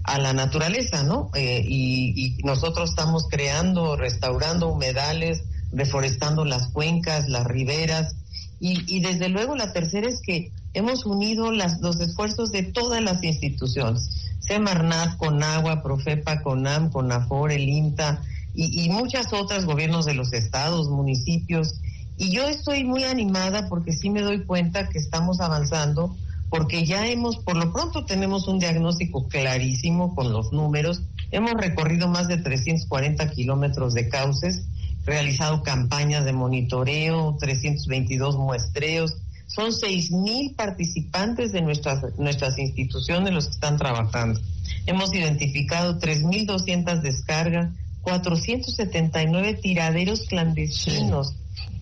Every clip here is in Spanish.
a la naturaleza, ¿no? Y nosotros estamos creando, restaurando humedales, reforestando las cuencas, las riberas, y desde luego la tercera es que hemos unido los esfuerzos de todas las instituciones, Semarnat, Conagua, Profepa, Conam, Conafor, el INTA y muchas otras, gobiernos de los estados, municipios, y yo estoy muy animada porque sí me doy cuenta que estamos avanzando, porque ya por lo pronto tenemos un diagnóstico clarísimo con los números, hemos recorrido más de 340 kilómetros de cauces, realizado campañas de monitoreo, 322 muestreos, son 6,000 participantes de nuestras instituciones los que están trabajando. Hemos identificado 3,200 descargas, 479 tiraderos clandestinos,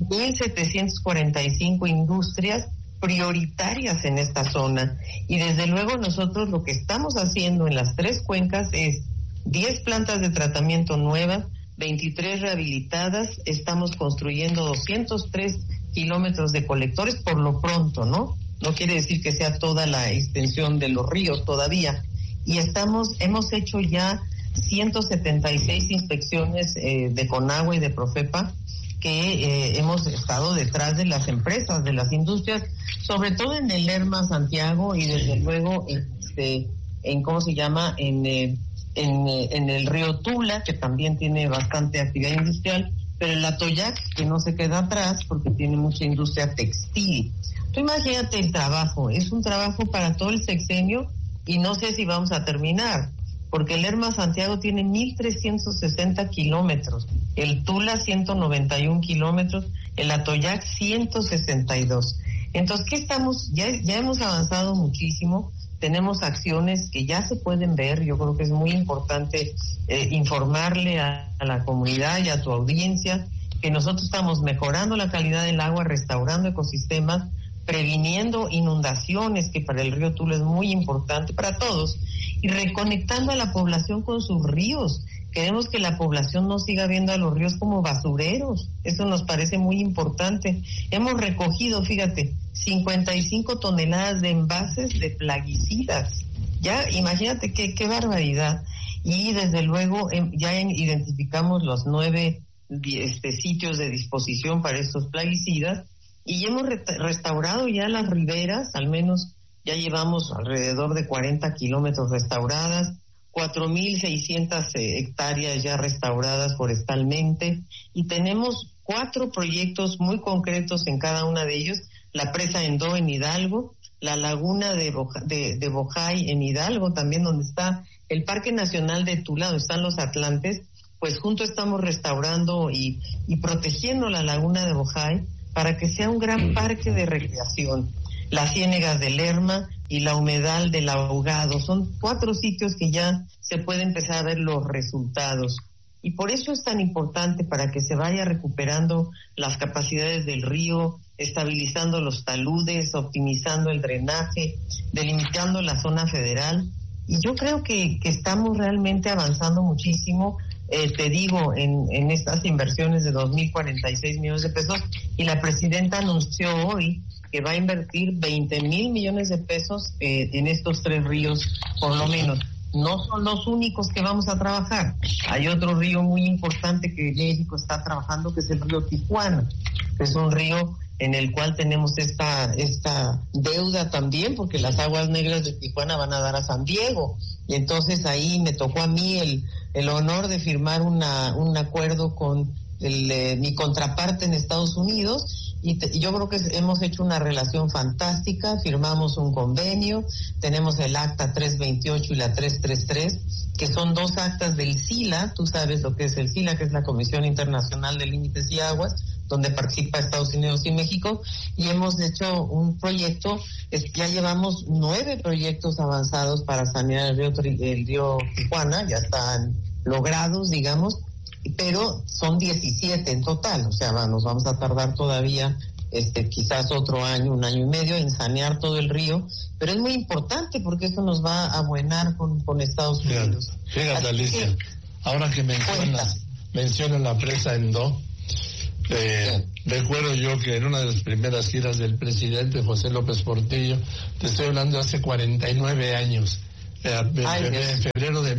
1,745 industrias prioritarias en esta zona. Y desde luego nosotros lo que estamos haciendo en las 3 cuencas es 10 plantas de tratamiento nuevas, 23 rehabilitadas, estamos construyendo 203 kilómetros de colectores por lo pronto, ¿no? No quiere decir que sea toda la extensión de los ríos todavía. Y hemos hecho ya 176 inspecciones de Conagua y de Profepa, que hemos estado detrás de las empresas, de las industrias, sobre todo en el Lerma Santiago y desde luego en el río Tula, que también tiene bastante actividad industrial, pero el Atoyac, que no se queda atrás porque tiene mucha industria textil. Tú imagínate el trabajo, es un trabajo para todo el sexenio y no sé si vamos a terminar, porque el Lerma Santiago tiene 1,360 kilómetros, el Tula 191 kilómetros, el Atoyac 162. Entonces, ¿qué estamos? Ya hemos avanzado muchísimo, tenemos acciones que ya se pueden ver, yo creo que es muy importante informarle a la comunidad y a tu audiencia que nosotros estamos mejorando la calidad del agua, restaurando ecosistemas, previniendo inundaciones, que para el río Tula es muy importante para todos, y reconectando a la población con sus ríos. Queremos que la población no siga viendo a los ríos como basureros, eso nos parece muy importante. Hemos recogido, fíjate, 55 toneladas de envases de plaguicidas, ya imagínate qué barbaridad. Y desde luego ya identificamos los 9 sitios de disposición para estos plaguicidas, y hemos restaurado ya las riberas, al menos ya llevamos alrededor de 40 kilómetros restauradas, 4,600 hectáreas ya restauradas forestalmente, y tenemos 4 proyectos muy concretos en cada una de ellos: la presa Endó en Hidalgo, la laguna de Bojay en Hidalgo, también donde está el Parque Nacional de Tula, donde están los atlantes, pues juntos estamos restaurando y protegiendo la laguna de Bojay para que sea un gran parque de recreación. Las ciénegas del Lerma y la humedal del Ahogado, son 4 sitios que ya se puede empezar a ver los resultados. Y por eso es tan importante, para que se vaya recuperando las capacidades del río, estabilizando los taludes, optimizando el drenaje, delimitando la zona federal. Y yo creo que estamos realmente avanzando muchísimo, te digo, en estas inversiones de 2,046 millones de pesos, y la presidenta anunció hoy que va a invertir 20,000 millones de pesos en estos 3 ríos, por lo menos. No son los únicos que vamos a trabajar. Hay otro río muy importante que México está trabajando, que es el río Tijuana, que es un río en el cual tenemos esta deuda también, porque las aguas negras de Tijuana van a dar a San Diego. Y entonces ahí me tocó a mí el honor de firmar un acuerdo con mi contraparte en Estados Unidos, y yo creo que hemos hecho una relación fantástica. Firmamos un convenio, tenemos el acta 328 y la 333, que son 2 actas del SILA. Tú sabes lo que es el SILA, que es la Comisión Internacional de Límites y Aguas, donde participa Estados Unidos y México, y hemos hecho un proyecto, ya llevamos 9 proyectos avanzados para sanear el río Tijuana, ya están logrados, digamos, pero son 17 en total, o sea, nos vamos a tardar todavía quizás otro año, 1 año y medio en sanear todo el río, pero es muy importante porque eso nos va a abuenar con Estados Unidos. Fíjate, Alicia, ahora que mencionas la presa Endó, recuerdo yo que en una de las primeras giras del presidente José López Portillo, te estoy hablando hace 49 años, en febrero de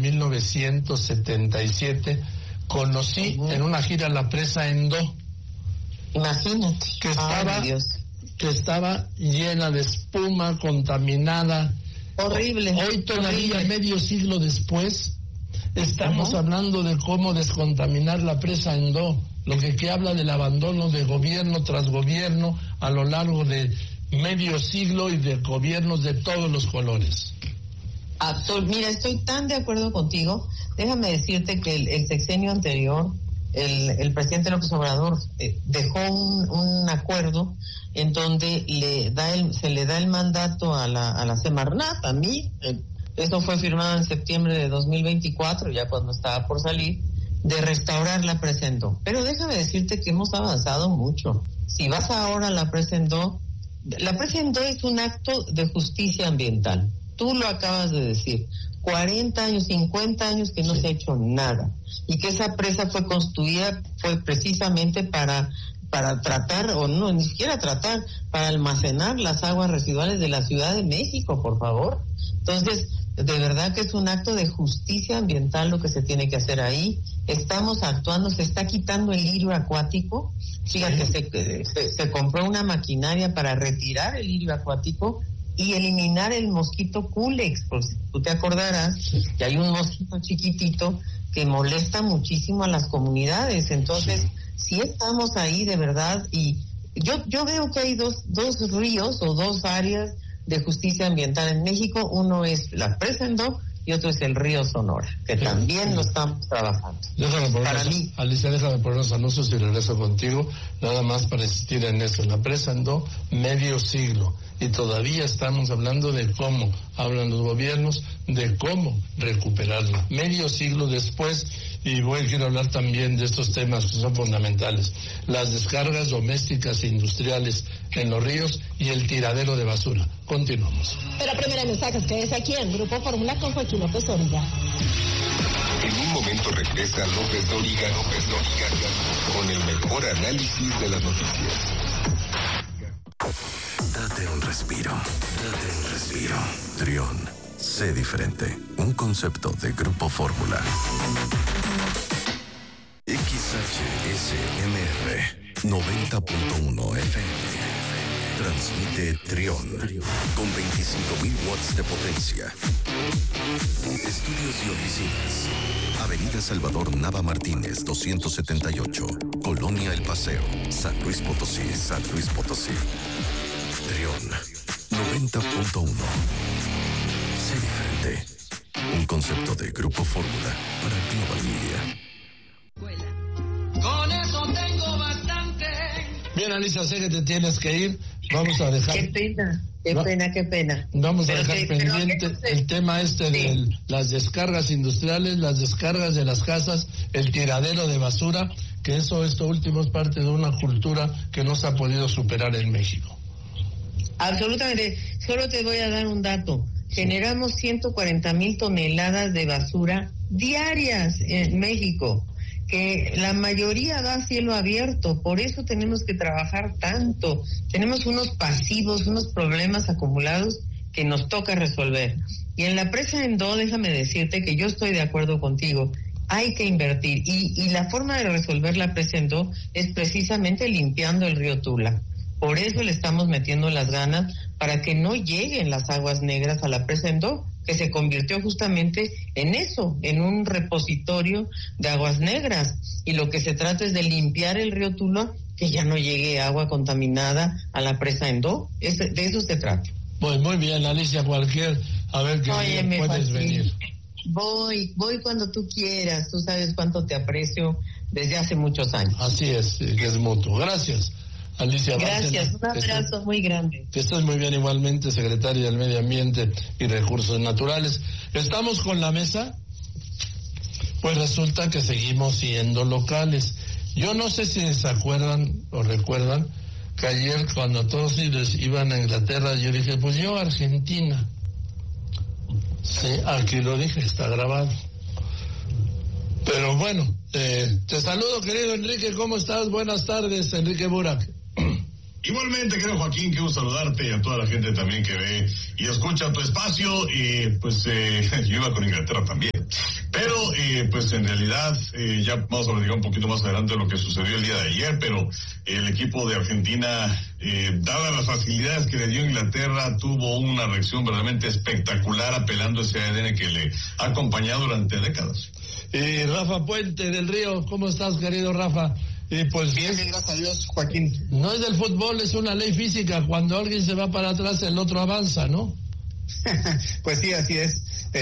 1977, conocí en una gira la presa Endó. Imagínate. Que estaba llena de espuma, contaminada. Horrible. Hoy todavía, medio siglo después, estamos hablando de cómo descontaminar la presa Endó, lo que habla del abandono de gobierno tras gobierno a lo largo de medio siglo y de gobiernos de todos los colores. Mira, estoy tan de acuerdo contigo. Déjame decirte que el sexenio anterior, el presidente López Obrador dejó un acuerdo en donde se le da el mandato a la Semarnat, a mí. Eso fue firmado en septiembre de 2024, ya cuando estaba por salir, de restaurar la presa Endó. Pero déjame decirte que hemos avanzado mucho. Si vas ahora a la presa Endó es un acto de justicia ambiental. Tú lo acabas de decir. 40 años, 50 años que no se ha hecho nada. Y que esa presa fue construida, fue precisamente para tratar, o no, ni siquiera tratar, para almacenar las aguas residuales de la Ciudad de México, por favor. Entonces, de verdad que es un acto de justicia ambiental lo que se tiene que hacer ahí. Estamos actuando, se está quitando el lirio acuático. Fíjate, se compró una maquinaria para retirar el lirio acuático y eliminar el mosquito Culex, por si tú te acordarás, que hay un mosquito chiquitito que molesta muchísimo a las comunidades. Entonces, sí estamos ahí de verdad, y yo veo que hay dos ríos o dos áreas de justicia ambiental en México. Uno es la presa Endó y otro es el río Sonora, que también lo estamos trabajando. Alicia, déjame poner los anuncios y regreso contigo, nada más para insistir en eso. La presa Endó, medio siglo, y todavía estamos hablando de cómo hablan los gobiernos, de cómo recuperarla. Medio siglo después, y quiero hablar también de estos temas que son fundamentales: las descargas domésticas e industriales en los ríos y el tiradero de basura. Continuamos. Pero primero en mensajes, quédese aquí en Grupo Fórmula con Joaquín López Dóriga. En un momento regresa López Dóriga con el mejor análisis de las noticias. Date un respiro. Trión, sé diferente. Un concepto de Grupo Fórmula. XHSMR 90.1 FM. Transmite Trión con 25.000 watts de potencia. Estudios y oficinas. Avenida Salvador Nava Martínez, 278. Colonia El Paseo, San Luis Potosí. Trión 90.1. Sé diferente. Un concepto de Grupo Fórmula para Global Media. Con eso tengo bastante. Bien, Alicia, sé que te tienes que ir. Vamos a dejar... Qué pena. Vamos a dejar pendiente el tema de las descargas industriales, las descargas de las casas, el tiradero de basura, que esto último es parte de una cultura que no se ha podido superar en México. Absolutamente. Solo te voy a dar un dato. Generamos 140,000 toneladas de basura diarias en México, que la mayoría va a cielo abierto. Por eso tenemos que trabajar tanto. Tenemos unos pasivos, unos problemas acumulados que nos toca resolver. Y en la presa Endó, déjame decirte que yo estoy de acuerdo contigo. Hay que invertir. Y la forma de resolver la presa Endó es precisamente limpiando el río Tula. Por eso le estamos metiendo las ganas para que no lleguen las aguas negras a la presa Endó, que se convirtió justamente en eso, en un repositorio de aguas negras. Y lo que se trata es de limpiar el río Tula, que ya no llegue agua contaminada a la presa Endó. De eso se trata. Pues muy bien, Alicia, a ver qué puedes venir. Voy cuando tú quieras. Tú sabes cuánto te aprecio desde hace muchos años. Así es, que es mutuo. Gracias, Alicia. Gracias, un abrazo muy grande. Que estés muy bien igualmente, secretaria del Medio Ambiente y Recursos Naturales. Estamos con la mesa. Pues resulta que seguimos siendo locales. Yo no sé si se acuerdan o recuerdan que ayer cuando todos iban a Inglaterra, yo dije, pues yo Argentina. Sí, aquí lo dije, está grabado. Pero bueno, te saludo, querido Enrique, ¿cómo estás? Buenas tardes, Enrique Burak. Igualmente, querido Joaquín, quiero saludarte y a toda la gente también que ve y escucha tu espacio. Y pues yo iba con Inglaterra también. Pero pues en realidad ya vamos a platicar un poquito más adelante de lo que sucedió el día de ayer, pero el equipo de Argentina, dadas las facilidades que le dio Inglaterra, tuvo una reacción verdaderamente espectacular, apelando a ese ADN que le ha acompañado durante décadas. Rafa Puente del Río, ¿cómo estás, querido Rafa? Pues bien, gracias a Dios, Joaquín. No es del fútbol, es una ley física. Cuando alguien se va para atrás, el otro avanza, ¿no? Pues sí, así es.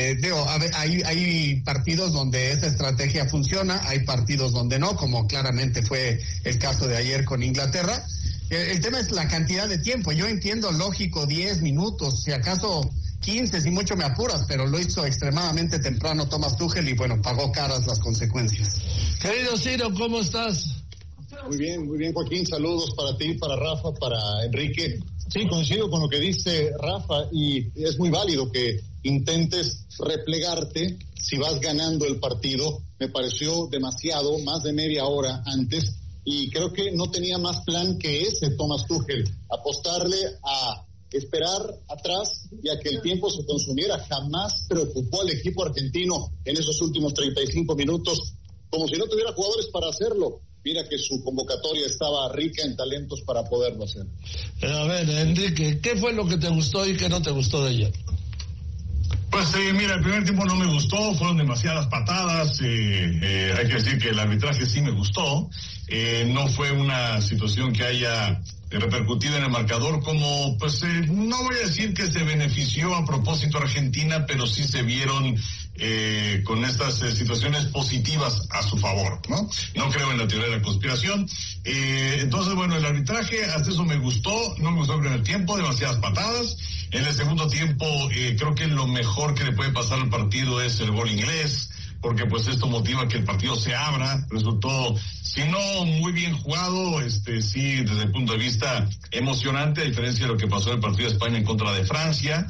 Hay partidos donde esa estrategia funciona, hay partidos donde no, como claramente fue el caso de ayer con Inglaterra. El tema es la cantidad de tiempo. Yo entiendo, lógico, 10 minutos, si acaso 15, si mucho me apuras, pero lo hizo extremadamente temprano Thomas Tuchel y bueno, pagó caras las consecuencias. Querido Ciro, ¿cómo estás? Muy bien, Joaquín, saludos para ti, para Rafa, para Enrique. Sí, coincido con lo que dice Rafa y es muy válido que intentes replegarte si vas ganando el partido. Me pareció demasiado, más de media hora antes, y creo que no tenía más plan que ese Thomas Tuchel, apostarle a esperar atrás y a que el tiempo se consumiera. Jamás preocupó al equipo argentino en esos últimos 35 minutos, como si no tuviera jugadores para hacerlo. Mira que su convocatoria estaba rica en talentos para poderlo hacer. A ver, Enrique, ¿qué fue lo que te gustó y qué no te gustó de ella? Pues mira, el primer tiempo no me gustó, fueron demasiadas patadas, hay que decir que el arbitraje sí me gustó, no fue una situación que haya repercutido en el marcador como, pues no voy a decir que se benefició a propósito Argentina, pero sí se vieron con estas situaciones positivas a su favor, ¿no? No creo en la teoría de la conspiración. Entonces, bueno, el arbitraje, hasta eso me gustó, no me gustó el primer tiempo, demasiadas patadas. En el segundo tiempo, creo que lo mejor que le puede pasar al partido es el gol inglés, porque pues esto motiva que el partido se abra. Resultó, si no muy bien jugado, sí, desde el punto de vista emocionante, a diferencia de lo que pasó en el partido de España en contra de Francia.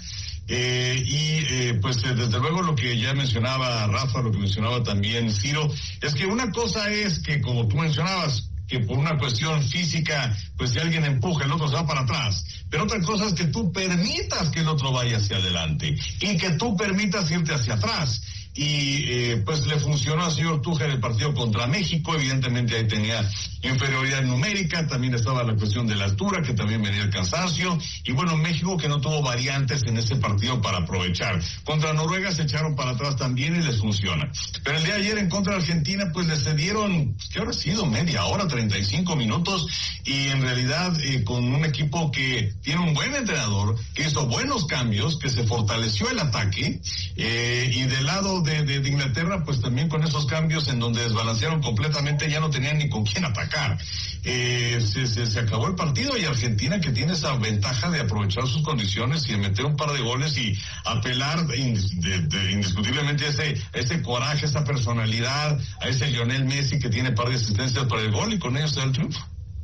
Pues desde luego lo que ya mencionaba Rafa, lo que mencionaba también Ciro, es que una cosa es que, como tú mencionabas, que por una cuestión física, pues si alguien empuja, el otro se va para atrás. Pero otra cosa es que tú permitas que el otro vaya hacia adelante y que tú permitas irte hacia atrás. Y pues le funcionó al señor Tuchel el partido contra México. Evidentemente ahí tenía inferioridad numérica, también estaba la cuestión de la altura, que también venía el cansancio, y bueno, México que no tuvo variantes en ese partido para aprovechar. Contra Noruega se echaron para atrás también y les funciona. Pero el día de ayer en contra de Argentina, pues les cedieron, ¿qué habrá sido? Media hora, 35 minutos, y en realidad con un equipo que tiene un buen entrenador, que hizo buenos cambios, que se fortaleció el ataque, y del lado de Inglaterra, pues también con esos cambios en donde desbalancearon completamente, ya no tenían ni con quién atacar. Se acabó el partido, y Argentina, que tiene esa ventaja de aprovechar sus condiciones y de meter un par de goles y apelar indiscutiblemente a ese coraje, esa personalidad, a ese Lionel Messi que tiene par de asistencias para el gol, y con ellos se da el triunfo.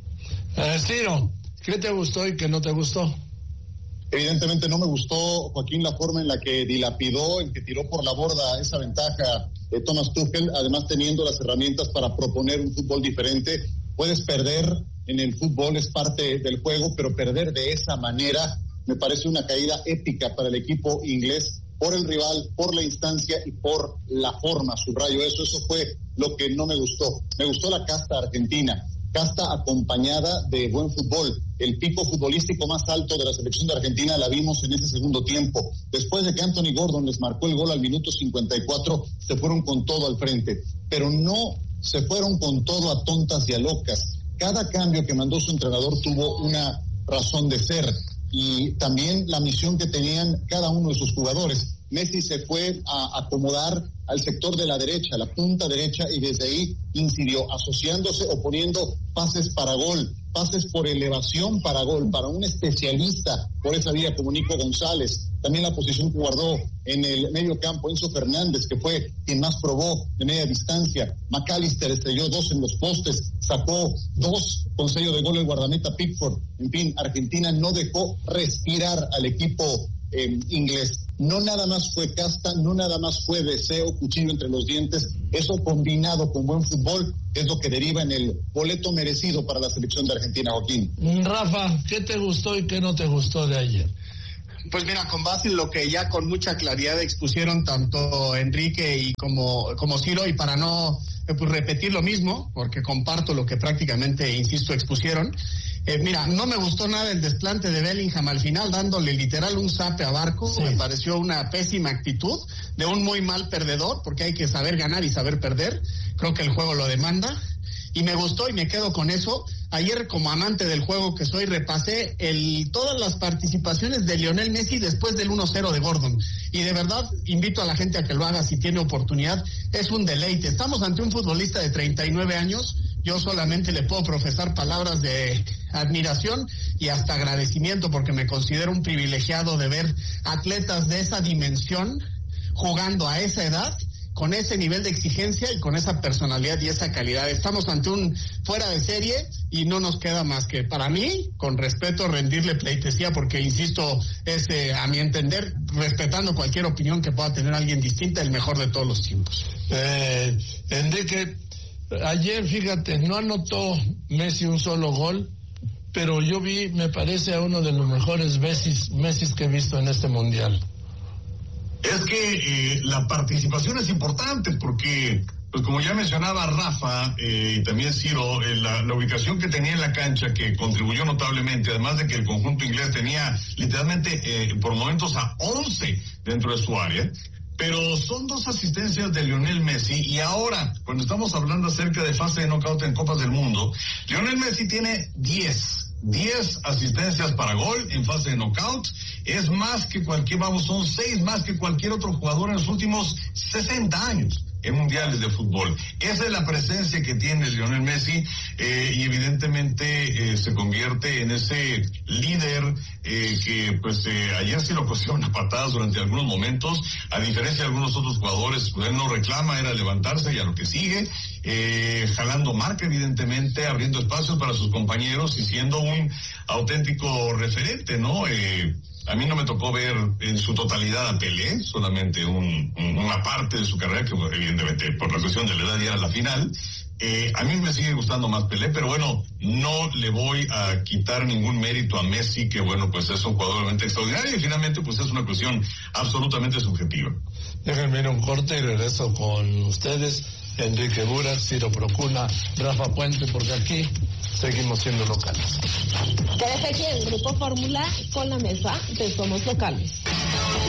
Ciro, ¿qué te gustó y qué no te gustó? Evidentemente no me gustó, Joaquín, la forma en la que dilapidó, en que tiró por la borda esa ventaja de Thomas Tuchel, además teniendo las herramientas para proponer un fútbol diferente. Puedes perder en el fútbol, es parte del juego, pero perder de esa manera me parece una caída épica para el equipo inglés, por el rival, por la instancia y por la forma, subrayo eso fue lo que no me gustó. Me gustó la casta argentina, casta acompañada de buen fútbol. El pico futbolístico más alto de la selección de Argentina la vimos en ese segundo tiempo. Después de que Anthony Gordon les marcó el gol al minuto 54, se fueron con todo al frente, pero no se fueron con todo a tontas y a locas. Cada cambio que mandó su entrenador tuvo una razón de ser, y también la misión que tenían cada uno de sus jugadores. Messi se fue a acomodar al sector de la derecha, la punta derecha, y desde ahí incidió, asociándose o poniendo pases para gol, pases por elevación para gol, para un especialista por esa vía como Nico González. También la posición que guardó en el medio campo Enzo Fernández, que fue quien más probó de media distancia. McAllister estrelló 2 en los postes, sacó 2 con sello de gol el guardameta Pickford. En fin, Argentina no dejó respirar al equipo inglés. no nada más fue casta, no nada más fue deseo, cuchillo entre los dientes, eso combinado con buen fútbol es lo que deriva en el boleto merecido para la selección de Argentina, Joaquín. Rafa, ¿qué te gustó y qué no te gustó de ayer? Pues mira, con base en lo que ya con mucha claridad expusieron tanto Enrique y como Ciro, y para no repetir lo mismo, porque comparto lo que prácticamente, insisto, expusieron. Mira, no me gustó nada el desplante de Bellingham al final, dándole literal un zape a Barco. Sí. Me pareció una pésima actitud de un muy mal perdedor, porque hay que saber ganar y saber perder. Creo que el juego lo demanda. Y me gustó y me quedo con eso. Ayer, como amante del juego que soy, repasé todas las participaciones de Lionel Messi después del 1-0 de Gordon. Y de verdad, invito a la gente a que lo haga si tiene oportunidad. Es un deleite. Estamos ante un futbolista de 39 años. Yo solamente le puedo profesar palabras de admiración y hasta agradecimiento, porque me considero un privilegiado de ver atletas de esa dimensión jugando a esa edad, con ese nivel de exigencia y con esa personalidad y esa calidad. Estamos ante un fuera de serie y no nos queda más que, para mí, con respeto, rendirle pleitesía, porque, insisto, es, a mi entender, respetando cualquier opinión que pueda tener alguien distinta, el mejor de todos los tiempos. Enrique, ayer, fíjate, no anotó Messi un solo gol, pero yo vi, me parece, a uno de los mejores Messi que he visto en este Mundial. Es que la participación es importante porque, pues como ya mencionaba Rafa y también Ciro, la ubicación que tenía en la cancha, que contribuyó notablemente, además de que el conjunto inglés tenía literalmente por momentos a 11 dentro de su área. Pero son 2 asistencias de Lionel Messi, y ahora, cuando estamos hablando acerca de fase de knockout en Copas del Mundo, Lionel Messi tiene 10 asistencias para gol en fase de knockout. Es más que son 6 más que cualquier otro jugador en los últimos 60 años en mundiales de fútbol. Esa es la presencia que tiene Lionel Messi, y evidentemente se convierte en ese líder que pues ayer sí lo cosieron a patadas durante algunos momentos, a diferencia de algunos otros jugadores. Pues él no reclama, era levantarse y a lo que sigue, jalando marca evidentemente, abriendo espacios para sus compañeros y siendo un auténtico referente, ¿no? A mí no me tocó ver en su totalidad a Pelé, solamente una parte de su carrera, que evidentemente por la cuestión de la edad ya era la final. A mí me sigue gustando más Pelé, pero bueno, no le voy a quitar ningún mérito a Messi, que bueno, pues es un jugador realmente extraordinario, y finalmente pues es una cuestión absolutamente subjetiva. Déjenme ir un corte y regreso con ustedes. Enrique Burak, Ciro Procuna, Rafa Puente, porque aquí seguimos siendo locales. Quédese aquí en Grupo Fórmula con la mesa de Somos Locales.